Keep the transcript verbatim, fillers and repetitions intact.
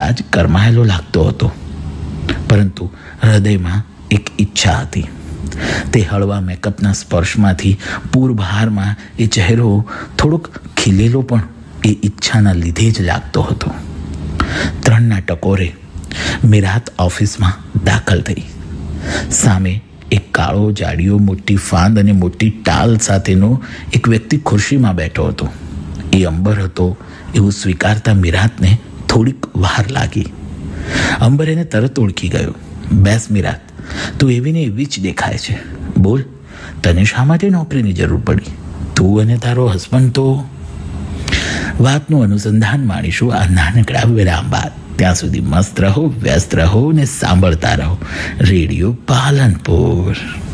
પહેલાં જ કરમાયેલો લાગતો હતો, પરંતુ હૃદયમાં એક ઈચ્છા હતી. તે હળવા મેકઅપના સ્પર્શમાંથી પૂરબહારમાં એ ચહેરો થોડોક ખીલેલો પણ એ ઈચ્છાના લીધે જ લાગતો હતો. ત્રણના ટકોરે મીરાત ઓફિસમાં દાખલ થઈ. સામે એક કાળો જાડિયો, મોટી ફાંદ અને મોટી ટાલ સાથેનો એક વ્યક્તિ ખુરશીમાં બેઠો હતો. એ અંબર હતો એવું સ્વીકારતા મીરાતને થોડીક વાર લાગી. અંબર એને તરત ઓળખી ગયો. બેસ મીરાત, તું એવી ને એવી જ દેખાય છે. બોલ, તને શા માટે નોકરીની જરૂર પડી? તું અને તારો હસબન્ડ તો... વાતનું અનુસંધાન માણીશું આ નાનકડા વિરામ બાદ. ત્યાં સુધી મસ્ત રહો, વ્યસ્ત રહો ને સાંભળતા રહો રેડિયો પાલનપુર.